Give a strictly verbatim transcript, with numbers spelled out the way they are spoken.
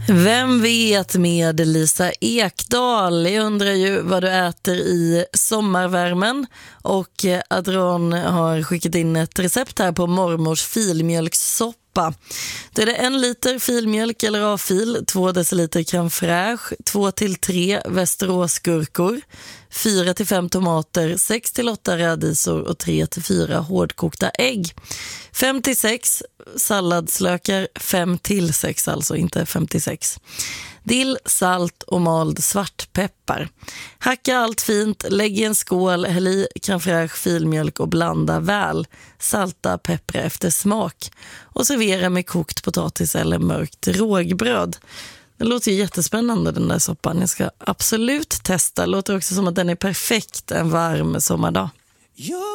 Vem vet med Lisa Ekdahl. Jag undrar ju vad du äter i sommarvärmen, och Adron har skickat in ett recept här på mormors filmjölkssoppa. Det är det en liter filmjölk eller A-fil, två deciliter crème fraîche, två till tre Västeråsgurkor, fyra till fem tomater, sex till åtta rädisor och tre till fyra hårdkokta ägg. fem till sex salladslökar, fem till sex alltså, inte femtiosex. Dill, salt och mald svartpeppar. Hacka allt fint, lägg i en skål, häll i crème fraîche, filmjölk och blanda väl. Salta, peppra efter smak. Och servera med kokt potatis eller mörkt rågbröd. Det låter ju jättespännande, den där soppan. Jag ska absolut testa. Det låter också som att den är perfekt en varm sommardag.